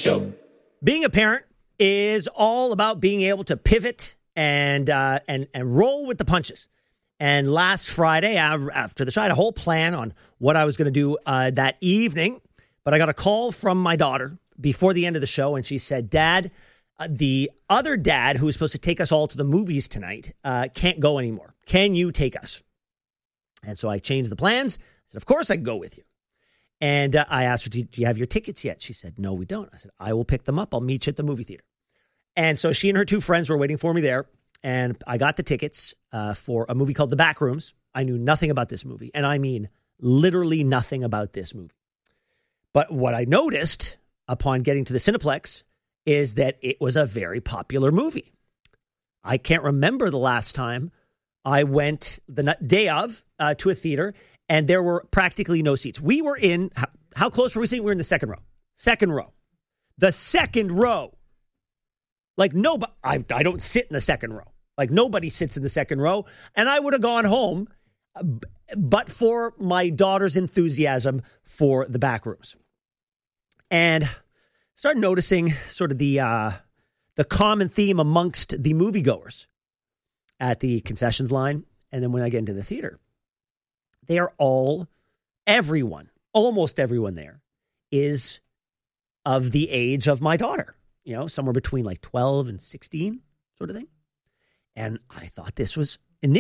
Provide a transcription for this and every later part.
Show. Being a parent is all about being able to pivot and roll with the punches. And last Friday, after the show, I had a whole plan on what I was going to do that evening. But I got a call from my daughter before the end of the show, and she said, Dad, the other dad who was supposed to take us all to the movies tonight can't go anymore. Can you take us? And so I changed the plans. I said, of course I can go with you. And I asked her, do you have your tickets yet? She said, no, we don't. I said, I will pick them up. I'll meet you at the movie theater. And so she and her two friends were waiting for me there. And I got the tickets for a movie called The Backrooms. I knew nothing about this movie. And I mean, literally nothing about this movie. But what I noticed upon getting to the Cineplex is that it was a very popular movie. I can't remember the last time I went the day of to a theater and there were practically no seats. We were in, how close were we sitting? We were in the second row. Second row. The second row. Like nobody, I don't sit in the second row. Like nobody sits in the second row. And I would have gone home, but for my daughter's enthusiasm for The Backrooms. And started noticing sort of the common theme amongst the moviegoers at the concessions line. And then when I get into the theater, they are almost everyone there is of the age of my daughter, somewhere between like 12 and 16 sort of thing. And I thought this is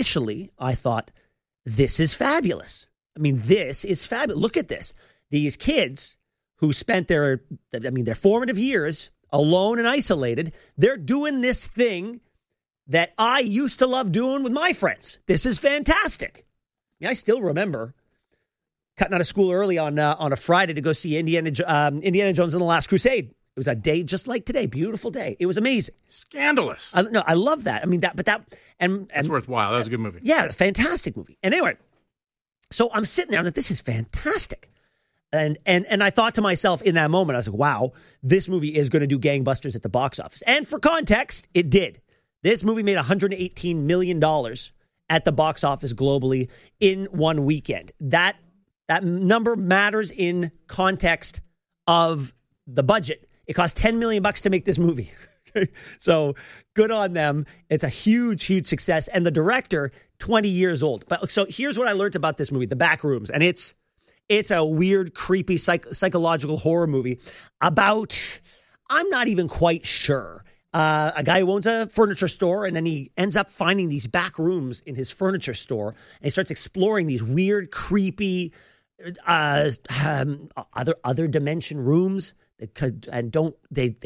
fabulous. I mean, this is fabulous. Look at this. These kids who spent their formative years alone and isolated, they're doing this thing that I used to love doing with my friends. This is fantastic. I still remember cutting out of school early on a Friday to go see Indiana Jones and the Last Crusade. It was a day just like today, beautiful day. It was amazing. Scandalous. I love that. I mean that's worthwhile. That was a good movie. Yeah, a fantastic movie. And anyway, so I'm sitting there and this is fantastic. And I thought to myself in that moment, I was like, wow, this movie is going to do gangbusters at the box office. And for context, it did. This movie made $118 million at the box office globally in one weekend. That number matters in context of the budget. It cost $10 million to make this movie. So good on them. It's a huge, huge success. And the director, 20 years old. But so here's what I learned about this movie, The Backrooms. And it's a weird, creepy, psychological horror movie about, I'm not even quite sure, a guy who owns a furniture store, and then he ends up finding these back rooms in his furniture store, and he starts exploring these weird, creepy, other dimension rooms that they